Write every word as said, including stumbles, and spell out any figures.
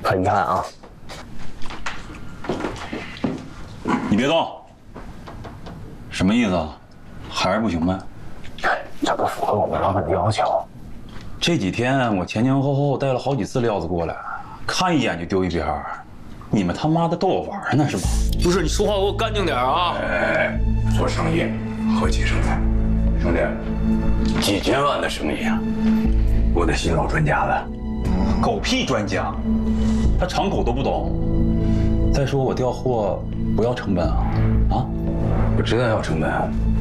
很遗憾啊。 你别动。什么意思啊？还是不行呗？ 这不符合我们老板的要求。 这几天我前前后后带了好几次料子过来，看一眼就丢一边儿。你们他妈的逗我玩呢是吧？ 不是，你说话给我干净点啊！ 哎，做生意和气生财，兄弟，几千万的生意啊，我得信老专家的。 狗屁专家，他厂口都不懂。再说我调货不要成本啊啊！ 我知道要成本，